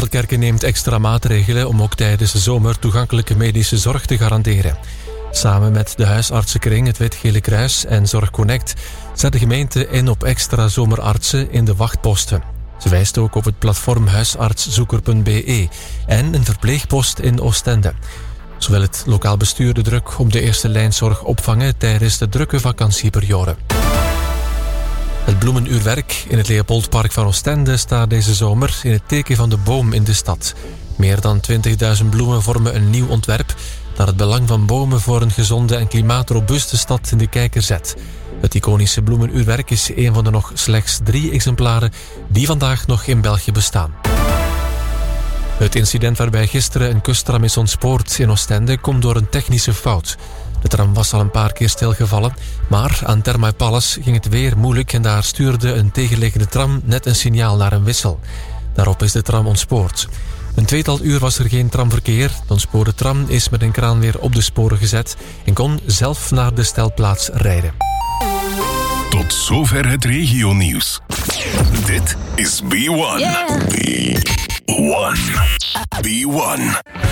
Wereldkerken neemt extra maatregelen om ook tijdens de zomer toegankelijke medische zorg te garanderen. Samen met de huisartsenkring, het Wit-Gele Kruis en ZorgConnect zet de gemeente in op extra zomerartsen in de wachtposten. Ze wijst ook op het platform huisartszoeker.be en een verpleegpost in Oostende. Zo wil het lokaal bestuur de druk op de eerste lijnzorg opvangen tijdens de drukke vakantieperiode. Het bloemenuurwerk in het Leopoldpark van Oostende staat deze zomer in het teken van de boom in de stad. Meer dan 20.000 bloemen vormen een nieuw ontwerp dat het belang van bomen voor een gezonde en klimaatrobuuste stad in de kijker zet. Het iconische bloemenuurwerk is een van de nog slechts 3 exemplaren die vandaag nog in België bestaan. Het incident waarbij gisteren een kusttram is ontspoord in Oostende komt door een technische fout. De tram was al een paar keer stilgevallen, maar aan Thermae Palace ging het weer moeilijk en daar stuurde een tegenliggende tram net een signaal naar een wissel. Daarop is de tram ontspoord. Een 2-tal uur was er geen tramverkeer. De ontspoorde tram is met een kraan weer op de sporen gezet en kon zelf naar de stelplaats rijden. Tot zover het regionieuws. Dit is B1. Yeah. B1. B1.